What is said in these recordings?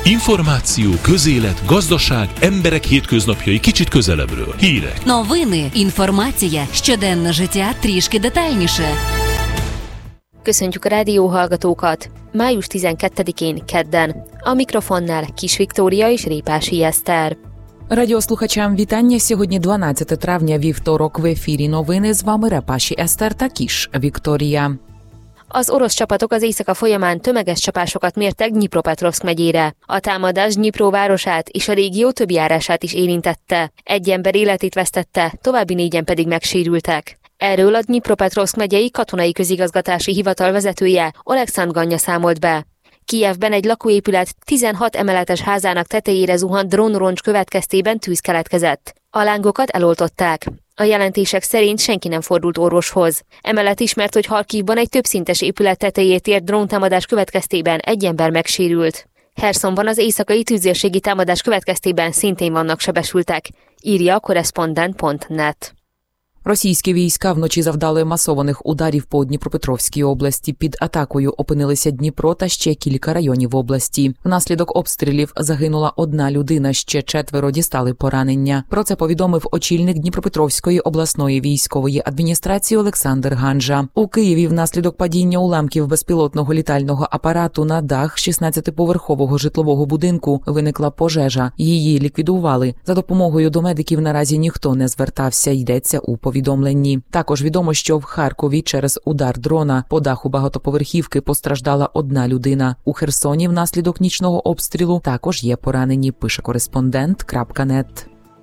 Információ, közélet, gazdaság, emberek hétköznapjai kicsit közelebbről. Hírek. Новини, інформація, щоденне життя трішки детальніше. Köszöntjük a rádióhallgatókat! Május 12-én kedden. A mikrofonnál Kis Viktória és Répási Eszter. Радіослухачам вітання. Сьогодні 12 травня, вівторок, в ефірі новини. З вами Репаші Eszter та Kis Viktória. Az orosz csapatok az éjszaka folyamán tömeges csapásokat mértek Dnyipropetrovszk megyére. A támadás Dnyipró városát és a régió több járását is érintette. Egy ember életét vesztette, további 4-en pedig megsérültek. Erről a Dnyipropetrovszk megyei katonai közigazgatási hivatal vezetője, Olekszandr Ganya számolt be. Kijevben egy lakóépület 16 emeletes házának tetejére zuhant drónroncs következtében tűz keletkezett. A lángokat eloltották. A jelentések szerint senki nem fordult orvoshoz. Emellett ismert, hogy Harkivban egy többszintes épület tetejét ért dróntámadás következtében egy ember megsérült. Hersonban az éjszakai tüzérségi támadás következtében szintén vannak sebesültek, írja a korrespondent.net. Російські війська вночі завдали масованих ударів по Дніпропетровській області. Під атакою опинилися Дніпро та ще кілька районів області. Внаслідок обстрілів загинула 1 людина, ще 4 дістали поранення. Про це повідомив очільник Дніпропетровської обласної військової адміністрації Олександр Ганжа. У Києві внаслідок падіння уламків безпілотного літального апарату на дах 16-поверхового житлового будинку виникла пожежа. Її ліквідували. За допомогою до медиків наразі ніхто не звертався, йдеться у повідомленні. Також відомо, що в Харкові через удар дрона по даху багатоповерхівки постраждала 1 людина. У Херсоні внаслідок нічного обстрілу також є поранені, пише Korrespondent.net.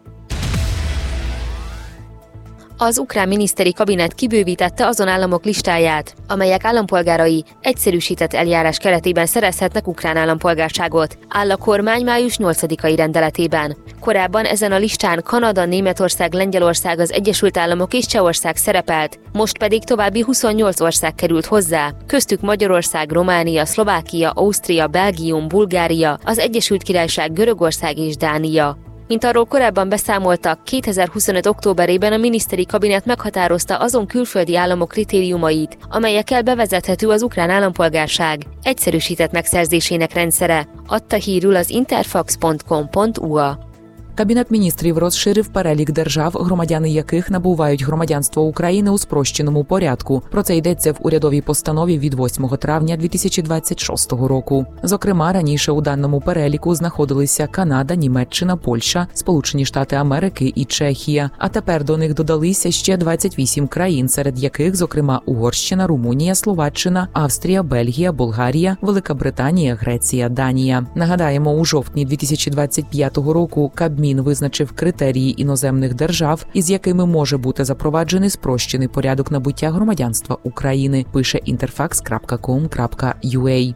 Az ukrán miniszteri kabinet kibővítette azon államok listáját, amelyek állampolgárai egyszerűsített eljárás keretében szerezhetnek ukrán állampolgárságot, áll a kormány május 8-ai rendeletében. Korábban ezen a listán Kanada, Németország, Lengyelország, az Egyesült Államok és Csehország szerepelt, most pedig további 28 ország került hozzá, köztük Magyarország, Románia, Szlovákia, Ausztria, Belgium, Bulgária, az Egyesült Királyság, Görögország és Dánia. Mint arról korábban beszámoltak, 2025. októberében a miniszteri kabinet meghatározta azon külföldi államok kritériumait, amelyekkel bevezethető az ukrán állampolgárság egyszerűsített megszerzésének rendszere, adta hírül az interfax.com.ua. Кабінет міністрів розширив перелік держав, громадяни яких набувають громадянство України у спрощеному порядку. Про це йдеться в урядовій постанові від 8 травня 2026 року. Зокрема, раніше у даному переліку знаходилися Канада, Німеччина, Польща, Сполучені Штати Америки і Чехія. А тепер до них додалися ще 28 країн, серед яких, зокрема, Угорщина, Румунія, Словаччина, Австрія, Бельгія, Болгарія, Велика Британія, Греція, Данія. Нагадаємо, у жовтні 2025 року Кабмін визначив критерії іноземних держав, із якими може бути запроваджений спрощений порядок набуття громадянства України, пише interfax.com.ua.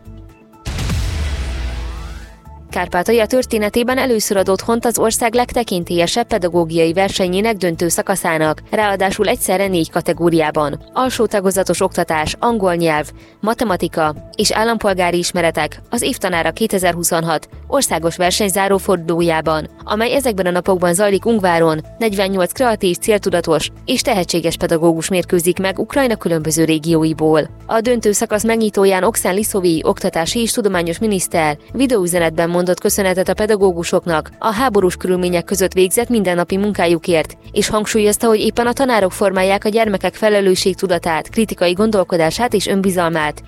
Kárpátalja történetében először ad otthont az ország legtekintélyesebb pedagógiai versenyének döntő szakaszának, ráadásul egyszerre 4 kategóriában. Alsó tagozatos oktatás, angol nyelv, matematika és állampolgári ismeretek az évtanára 2026 országos versenyzáró fordulójában, amely ezekben a napokban zajlik Ungváron. 48 kreatív, céltudatos és tehetséges pedagógus mérkőzik meg Ukrajna különböző régióiból. A döntő szakasz megnyitóján Oksán Liszovij oktatási és tudományos miniszter videóüzenetben mondott köszönetet a pedagógusoknak a háborús körülmények között végzett mindennapi munkájukért, és hangsúlyozta, hogy éppen a tanárok formálják a gyermekek felelősségtudatát, kritikai gondolkodását és önbizalmát,